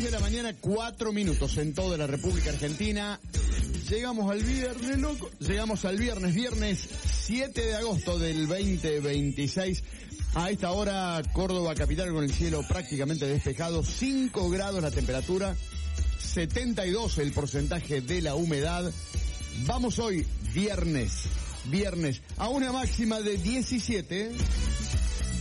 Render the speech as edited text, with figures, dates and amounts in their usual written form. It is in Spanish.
6 de la mañana, 4 minutos en toda la República Argentina. Llegamos al viernes, loco. Llegamos al viernes 7 de agosto del 2026. A esta hora, Córdoba capital con el cielo prácticamente despejado, 5 grados la temperatura, 72 el porcentaje de la humedad. Vamos hoy, viernes, a una máxima de 17.